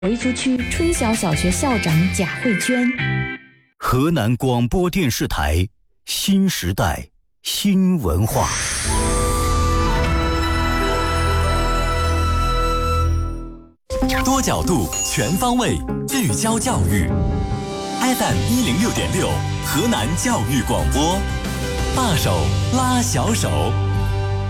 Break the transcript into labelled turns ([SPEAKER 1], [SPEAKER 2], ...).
[SPEAKER 1] 回族区春晓小学校长贾慧娟。
[SPEAKER 2] 河南广播电视台新时代新文化。
[SPEAKER 3] 多角度，全方位，聚焦教育。FM106.6，河南教育广播，大手拉小手。